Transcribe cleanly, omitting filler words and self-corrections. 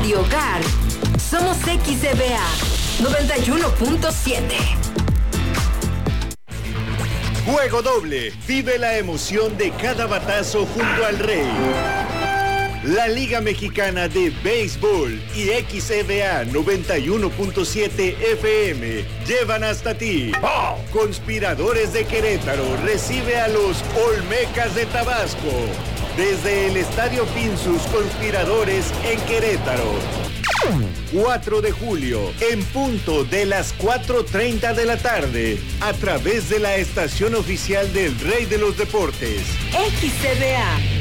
Radio Hogar. Somos XCBA 91.7. Juego doble. Vive la emoción de cada batazo junto al Rey. La Liga Mexicana de Béisbol y XCBA 91.7 FM llevan hasta ti. ¡Oh! Conspiradores de Querétaro recibe a los Olmecas de Tabasco. Desde el Estadio Pinsus Conspiradores en Querétaro. 4 de julio, en punto de las 4:30 de la tarde, a través de la estación oficial del Rey de los Deportes. XCBA